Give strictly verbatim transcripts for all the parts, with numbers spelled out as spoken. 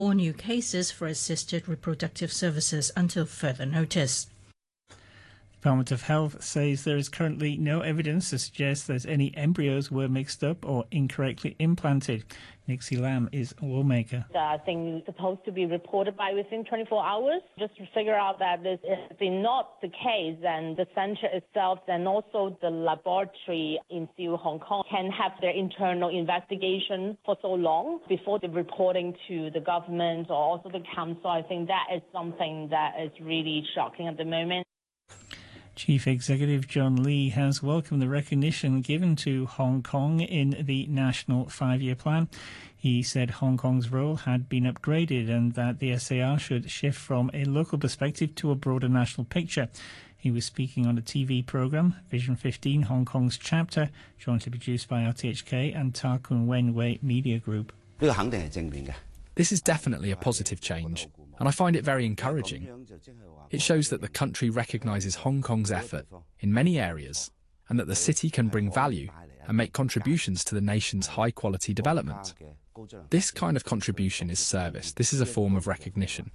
or new cases for assisted reproductive services until further notice. The Department of Health says there is currently no evidence to suggest that any embryos were mixed up or incorrectly implanted. Nixie Lam is a lawmaker. The thing is supposed to be reported by within twenty-four hours. Just to figure out that this is not the case, then the center itself and also the laboratory in Seoul, Hong Kong can have their internal investigation for so long before the reporting to the government or also the council. I think that is something that is really shocking at the moment. Chief Executive John Lee has welcomed the recognition given to Hong Kong in the National Five-Year Plan. He said Hong Kong's role had been upgraded and that the S A R should shift from a local perspective to a broader national picture. He was speaking on a T V programme, Vision fifteen, Hong Kong's chapter, jointly produced by R T H K and Ta Kung Wen Wei Media Group. This is definitely a positive change, and I find it very encouraging. It shows that the country recognises Hong Kong's effort in many areas and that the city can bring value and make contributions to the nation's high-quality development. This kind of contribution is service. This is a form of recognition.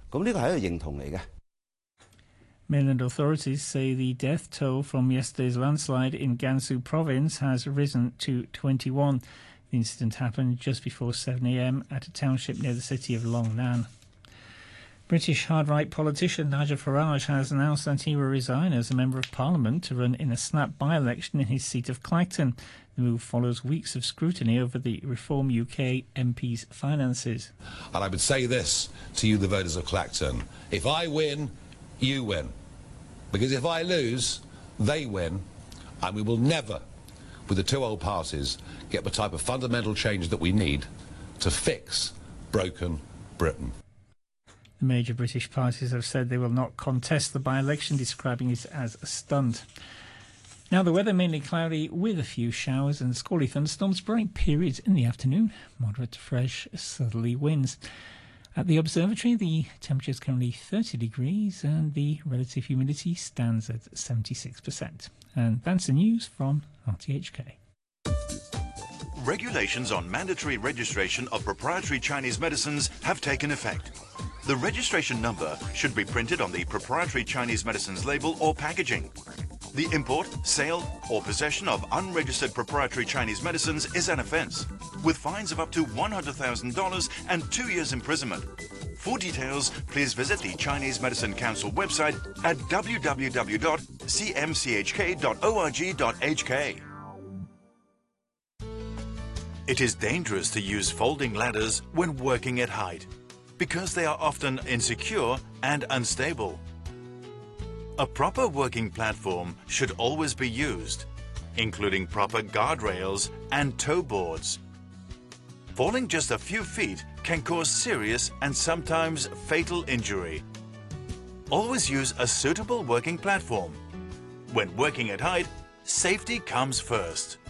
Mainland authorities say the death toll from yesterday's landslide in Gansu province has risen to twenty-one. The incident happened just before seven a m at a township near the city of Long Nan. British hard-right politician Nigel Farage has announced that he will resign as a Member of Parliament to run in a snap by-election in his seat of Clacton. The move follows weeks of scrutiny over the Reform U K M P's finances. And I would say this to you, the voters of Clacton. If I win, you win. Because if I lose, they win. And we will never, with the two old parties, get the type of fundamental change that we need to fix broken Britain. The major British parties have said they will not contest the by-election, describing it as a stunt. Now the weather mainly cloudy with a few showers and squally thunderstorms, bright periods in the afternoon, moderate to fresh southerly winds. At the observatory, the temperature is currently thirty degrees and the relative humidity stands at seventy-six percent. And that's the news from R T H K. Regulations on mandatory registration of proprietary Chinese medicines have taken effect. The registration number should be printed on the proprietary Chinese medicines label or packaging. The import, sale or possession of unregistered proprietary Chinese medicines is an offence, with fines of up to one hundred thousand dollars and two years imprisonment. For details, please visit the Chinese Medicine Council website at w w w dot c m c h k dot org dot h k. It is dangerous to use folding ladders when working at height, because they are often insecure and unstable. A proper working platform should always be used, including proper guardrails and toe boards. Falling just a few feet can cause serious and sometimes fatal injury. Always use a suitable working platform. When working at height, safety comes first.